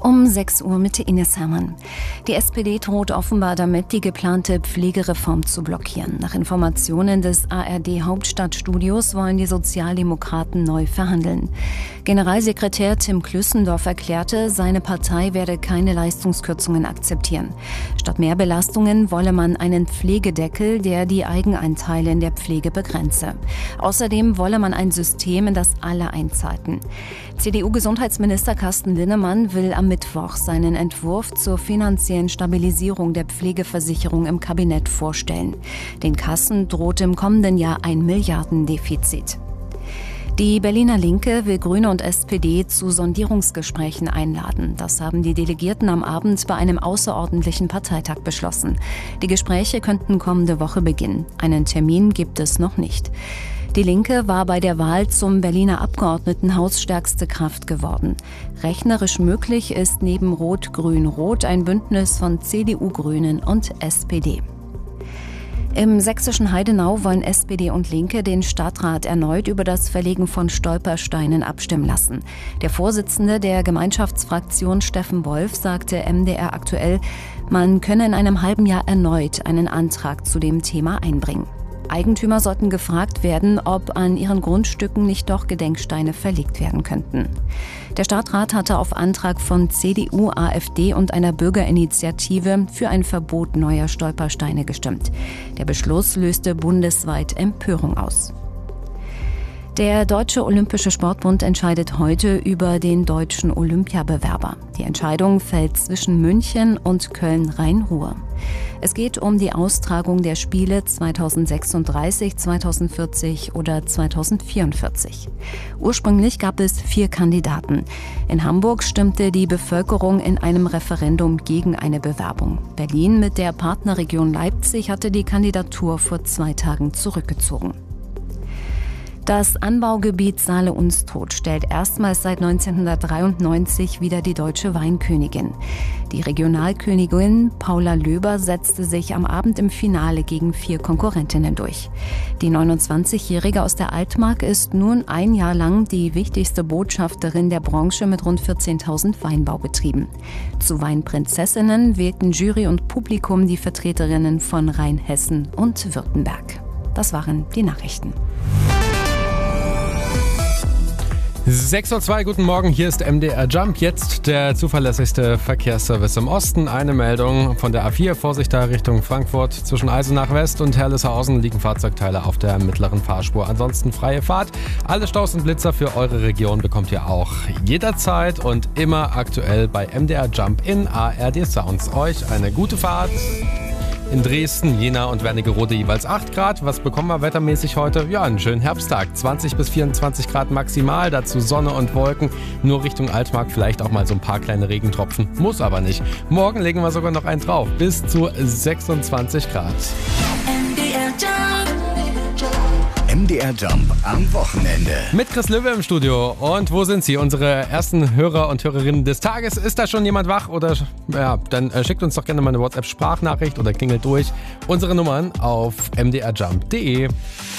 Um 6 Uhr mit Ines Hermann. Die SPD droht offenbar damit, die geplante Pflegereform zu blockieren. Nach Informationen des ARD-Hauptstadtstudios wollen die Sozialdemokraten neu verhandeln. Generalsekretär Tim Klüssendorf erklärte, seine Partei werde keine Leistungskürzungen akzeptieren. Statt mehr Belastungen wolle man einen Pflegedeckel, der die Eigenanteile in der Pflege begrenze. Außerdem wolle man ein System, in das alle einzahlten. CDU-Gesundheitsminister Carsten Linnemann will am Mittwoch seinen Entwurf zur finanziellen Stabilisierung der Pflegeversicherung im Kabinett vorstellen. Den Kassen droht im kommenden Jahr ein Milliardendefizit. Die Berliner Linke will Grüne und SPD zu Sondierungsgesprächen einladen. Das haben die Delegierten am Abend bei einem außerordentlichen Parteitag beschlossen. Die Gespräche könnten kommende Woche beginnen. Einen Termin gibt es noch nicht. Die Linke war bei der Wahl zum Berliner Abgeordnetenhaus stärkste Kraft geworden. Rechnerisch möglich ist neben Rot-Grün-Rot ein Bündnis von CDU, Grünen und SPD. Im sächsischen Heidenau wollen SPD und Linke den Stadtrat erneut über das Verlegen von Stolpersteinen abstimmen lassen. Der Vorsitzende der Gemeinschaftsfraktion Steffen Wolf sagte MDR aktuell, man könne in einem halben Jahr erneut einen Antrag zu dem Thema einbringen. Eigentümer sollten gefragt werden, ob an ihren Grundstücken nicht doch Gedenksteine verlegt werden könnten. Der Stadtrat hatte auf Antrag von CDU, AfD und einer Bürgerinitiative für ein Verbot neuer Stolpersteine gestimmt. Der Beschluss löste bundesweit Empörung aus. Der Deutsche Olympische Sportbund entscheidet heute über den deutschen Olympiabewerber. Die Entscheidung fällt zwischen München und Köln-Rhein-Ruhr. Es geht um die Austragung der Spiele 2036, 2040 oder 2044. Ursprünglich gab es 4 Kandidaten. In Hamburg stimmte die Bevölkerung in einem Referendum gegen eine Bewerbung. Berlin mit der Partnerregion Leipzig hatte die Kandidatur vor 2 Tagen zurückgezogen. Das Anbaugebiet Saale-Unstrut stellt erstmals seit 1993 wieder die deutsche Weinkönigin. Die Regionalkönigin Paula Löber setzte sich am Abend im Finale gegen 4 Konkurrentinnen durch. Die 29-Jährige aus der Altmark ist nun ein Jahr lang die wichtigste Botschafterin der Branche mit rund 14.000 Weinbaubetrieben. Zu Weinprinzessinnen wählten Jury und Publikum die Vertreterinnen von Rheinhessen und Württemberg. Das waren die Nachrichten. 6:02 Uhr, guten Morgen, hier ist MDR Jump, jetzt der zuverlässigste Verkehrsservice im Osten. Eine Meldung von der A4, Vorsicht da Richtung Frankfurt. Zwischen Eisenach West und Herleshausen liegen Fahrzeugteile auf der mittleren Fahrspur. Ansonsten freie Fahrt. Alle Staus und Blitzer für eure Region bekommt ihr auch jederzeit und immer aktuell bei MDR Jump in ARD Sounds. Euch eine gute Fahrt. In Dresden, Jena und Wernigerode jeweils 8 Grad. Was bekommen wir wettermäßig heute? Ja, einen schönen Herbsttag. 20 bis 24 Grad maximal, dazu Sonne und Wolken. Nur Richtung Altmark vielleicht auch mal so ein paar kleine Regentropfen. Muss aber nicht. Morgen legen wir sogar noch einen drauf. Bis zu 26 Grad. MDR Jump am Wochenende. Mit Chris Löwe im Studio. Und wo sind Sie? Unsere ersten Hörer und Hörerinnen des Tages. Ist da schon jemand wach? Oder ja, dann schickt uns doch gerne mal eine WhatsApp-Sprachnachricht oder klingelt durch. Unsere Nummern auf mdrjump.de.